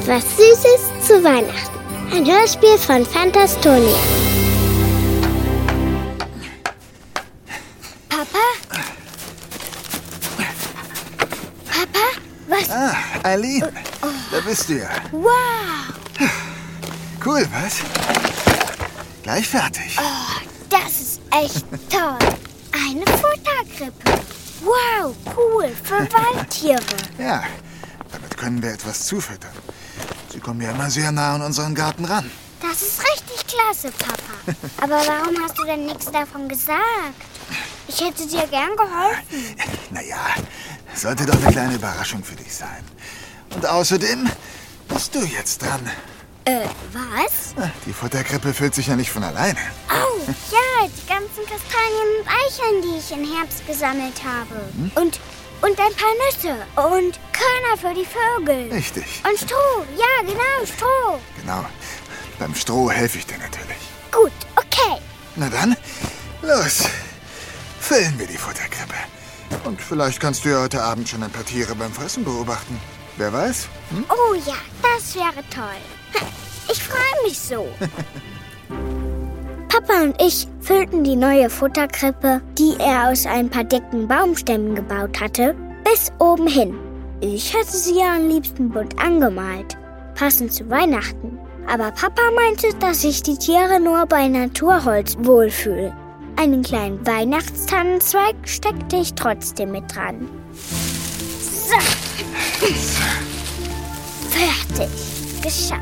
Etwas Süßes zu Weihnachten. Ein Hörspiel von Fantastonia. Papa? Papa? Was? Ah, Eileen, da bist du ja. Wow! Cool, was? Gleich fertig. Oh, das ist echt toll. Eine Futterkrippe. Wow, cool, für Waldtiere. Ja, damit können wir etwas zufüttern. Sie kommen ja immer sehr nah an unseren Garten ran. Das ist richtig klasse, Papa. Aber warum hast du denn nichts davon gesagt? Ich hätte dir gern geholfen. Naja, sollte doch eine kleine Überraschung für dich sein. Und außerdem bist du jetzt dran. Was? Die Futterkrippe füllt sich ja nicht von alleine. Oh, ja, die ganzen Kastanien und Eicheln, die ich im Herbst gesammelt habe. Und ein paar Nüsse und Körner für die Vögel. Richtig. Und Stroh, ja, genau, Stroh. Genau. Beim Stroh helfe ich dir natürlich. Gut, okay. Na dann, los. Füllen wir die Futterkrippe. Und vielleicht kannst du ja heute Abend schon ein paar Tiere beim Fressen beobachten. Wer weiß? Oh ja, das wäre toll. Ich freue mich so. Papa und ich füllten die neue Futterkrippe, die er aus ein paar dicken Baumstämmen gebaut hatte, bis oben hin. Ich hätte sie ja am liebsten bunt angemalt, passend zu Weihnachten. Aber Papa meinte, dass sich die Tiere nur bei Naturholz wohlfühlen. Einen kleinen Weihnachtstannenzweig steckte ich trotzdem mit dran. So. Fertig. Geschafft.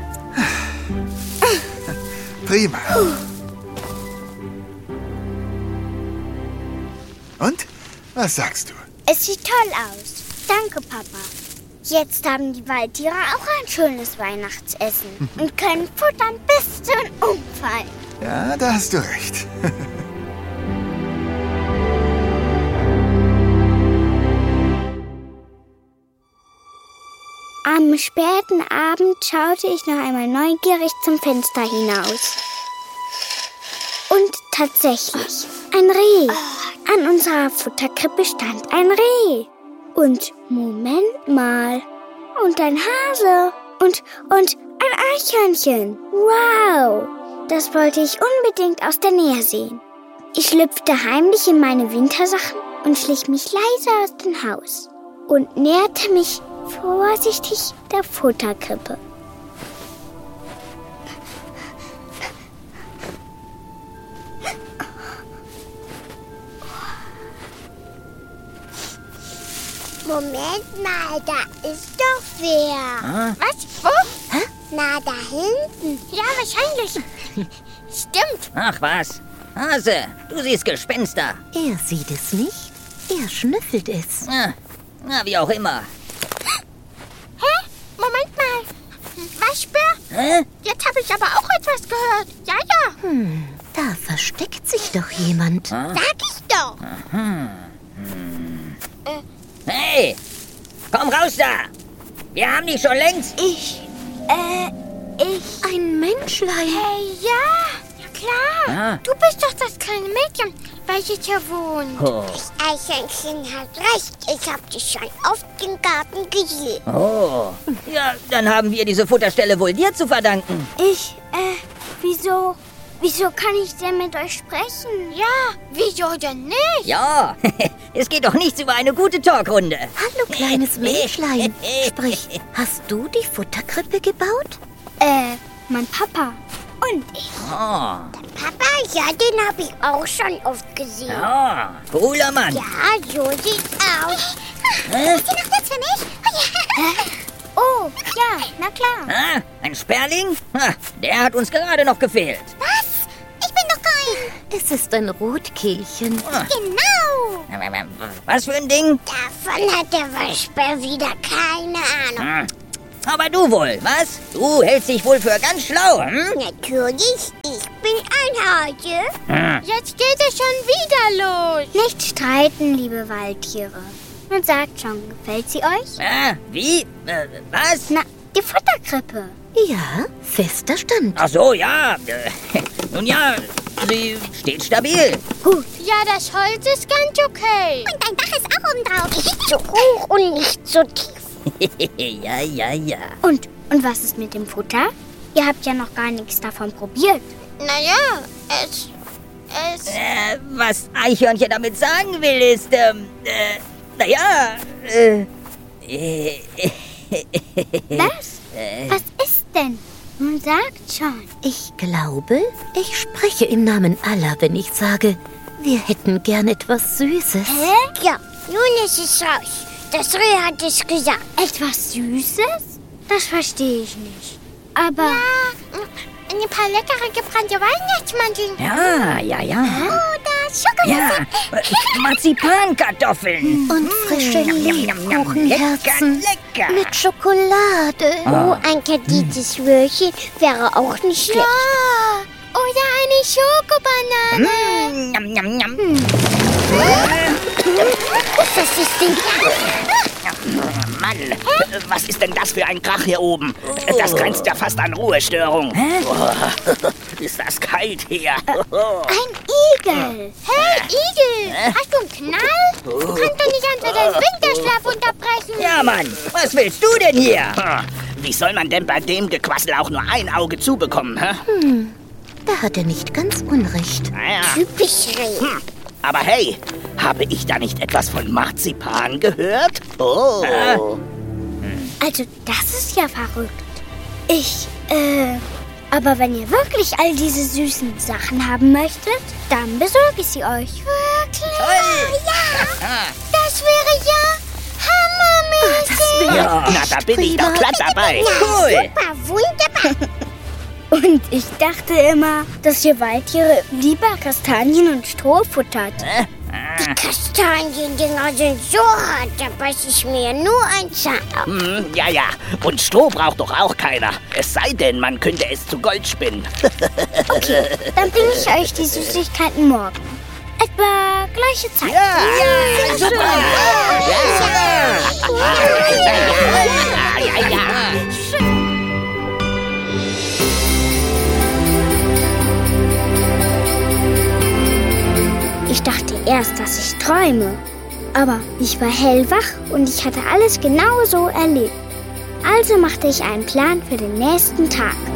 Prima. Und? Was sagst du? Es sieht toll aus. Danke, Papa. Jetzt haben die Waldtiere auch ein schönes Weihnachtsessen und können futtern bis zum Umfallen. Ja, da hast du recht. Am späten Abend schaute ich noch einmal neugierig zum Fenster hinaus. Und tatsächlich, ein Reh. An unserer Futterkrippe stand ein Reh. Und Moment mal. Und ein Hase. Und ein Eichhörnchen. Wow. Das wollte ich unbedingt aus der Nähe sehen. Ich schlüpfte heimlich in meine Wintersachen und schlich mich leise aus dem Haus. Und näherte mich vorsichtig der Futterkrippe. Moment mal, da ist doch wer. Was? Wo? Hä? Na, da hinten. Ja, wahrscheinlich. Stimmt. Ach was. Hase, du siehst Gespenster. Er sieht es nicht. Er schnüffelt es. Na, wie auch immer. Hä? Moment mal. Waschbär? Hä? Jetzt habe ich aber auch etwas gehört. Ja, ja. Da versteckt sich doch jemand. Sag ich doch. Hey, komm raus da. Wir haben dich schon längst. Ein Menschlein. Hey, ja. Ja, klar. Du bist doch das kleine Mädchen, welches hier wohnt. Oh. Das Eichhörnchen hat recht. Ich habe dich schon oft im Garten gesehen. Oh. Ja, dann haben wir diese Futterstelle wohl dir zu verdanken. Wieso kann ich denn mit euch sprechen? Ja, wieso denn nicht? Ja, es geht doch nichts über eine gute Talkrunde. Hallo, kleines Menschlein. Sprich, hast du die Futterkrippe gebaut? Mein Papa und ich. Oh, Papa, ja, den habe ich auch schon oft gesehen. ja, cooler Mann. Ja, so sieht's aus. Ist hier noch Platz für mich? Oh, ja, na klar. Ah, ein Sperling? Ha, der hat uns gerade noch gefehlt. Was? Ich bin doch kein... Es ist ein Rotkehlchen. Genau. Was für ein Ding? Davon hat der Waschbär wieder keine Ahnung. Aber du wohl, was? Du hältst dich wohl für ganz schlau, hm? Natürlich, ich bin ein Hase. Jetzt geht es schon wieder los. Nicht streiten, liebe Waldtiere. Und sagt schon, gefällt sie euch? Ah, wie? Was? Na, die Futterkrippe. Ja, fester Stand. Ach so, ja. Nun ja, sie steht stabil. Gut. Ja, das Holz ist ganz okay. Und dein Dach ist auch oben drauf. Nicht so hoch und nicht so tief. Ja. Und Und was ist mit dem Futter? Ihr habt ja noch gar nichts davon probiert. Naja, es... Was Eichhörnchen damit sagen will, ist, Was? Was ist denn? Nun sagt schon. Ich glaube, ich spreche im Namen aller, wenn ich sage, wir hätten gern etwas Süßes. Hä? Ja, nun ist es raus. Das Reh hat es gesagt. Etwas Süßes? Das verstehe ich nicht. Aber Ein paar leckere gebrannte Weihnachtsmandeln. Ja. Oder Schokolade. Ja, Marzipankartoffeln. Und frische Lebkuchenherzen Lecker. mit Schokolade. Oh, ein kardites Würstchen wäre auch nicht schlecht. ja, oder eine Schokobanane. Njam, njam, njam. Das ist denn Mann, was ist denn das für ein Krach hier oben? Das grenzt ja fast an Ruhestörung. Ist das kalt hier? Ein Igel. Hey, Igel, hast du einen Knall? Du kannst doch nicht einfach den Winterschlaf unterbrechen. Ja, Mann, was willst du denn hier? Wie soll man denn bei dem Gequassel auch nur ein Auge zubekommen, hä? Da hat er nicht ganz unrecht. Naja. Typisch Reh. Aber hey, habe ich da nicht etwas von Marzipan gehört? Oh. Also, das ist ja verrückt. Aber wenn ihr wirklich all diese süßen Sachen haben möchtet, dann besorge ich sie euch. Wirklich? Ja, das wäre ja hammermäßig. Ja, na, da bin ich doch glatt dabei. Cool. Super, wunderbar. Und ich dachte immer, dass ihr Waldtiere lieber Kastanien und Stroh futtert. Die Kastaniendinger sind so hart, da beiß ich mir nur ein Zahn auf. Ja. Und Stroh braucht doch auch keiner. Es sei denn, man könnte es zu Gold spinnen. Okay, dann bringe ich euch die Süßigkeiten morgen. Etwa gleiche Zeit. Ja, super. Ja. Ich dachte erst, dass ich träume. Aber ich war hellwach und ich hatte alles genau so erlebt. Also machte ich einen Plan für den nächsten Tag.